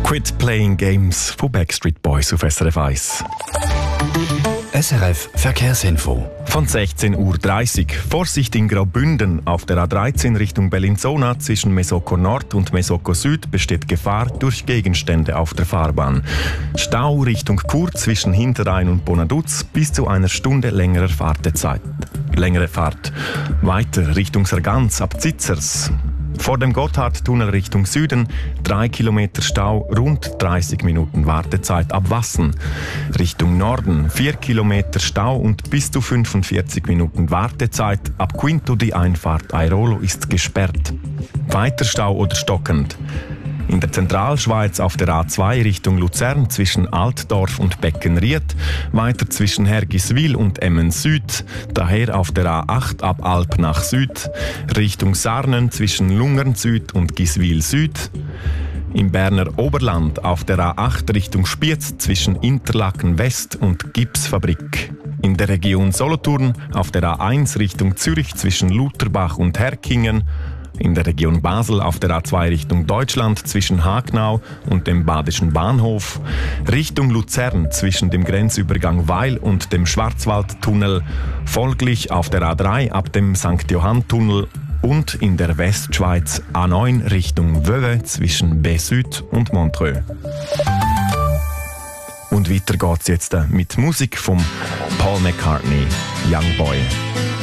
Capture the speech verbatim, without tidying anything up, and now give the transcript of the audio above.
Quit Playing Games von Backstreet Boys auf S R F eins. S R F Verkehrsinfo. Von sechzehn Uhr dreißig. Vorsicht in Graubünden. Auf der A dreizehn Richtung Bellinzona zwischen Mesoko Nord und Mesoko Süd besteht Gefahr durch Gegenstände auf der Fahrbahn. Stau Richtung Chur zwischen Hinterrhein und Bonaduz bis zu einer Stunde längerer Fahrtezeit. Längere Fahrt. Weiter Richtung Sargans ab Zitzers. Vor dem Gotthardtunnel Richtung Süden drei Kilometer Stau, rund dreißig Minuten Wartezeit ab Wassen. Richtung Norden vier Kilometer Stau und bis zu fünfundvierzig Minuten Wartezeit. Ab Quinto die Einfahrt Airolo ist gesperrt. Weiter Stau oder stockend. In der Zentralschweiz auf der A zwei Richtung Luzern zwischen Altdorf und Beckenried, weiter zwischen Hergiswil und Emmen Süd, daher auf der A acht ab Alp nach Süd, Richtung Sarnen zwischen Lungern Süd und Giswil Süd, im Berner Oberland auf der A acht Richtung Spiez zwischen Interlaken West und Gipsfabrik. In der Region Solothurn auf der A eins Richtung Zürich zwischen Lutherbach und Herkingen, in der Region Basel auf der A zwei Richtung Deutschland zwischen Hagnau und dem Badischen Bahnhof, Richtung Luzern zwischen dem Grenzübergang Weil und dem Schwarzwaldtunnel, folglich auf der A drei ab dem Sankt Johann-Tunnel und in der Westschweiz A neun Richtung Vevey zwischen B-Süd und Montreux. Und weiter geht's jetzt mit Musik von Paul McCartney, Young Boy.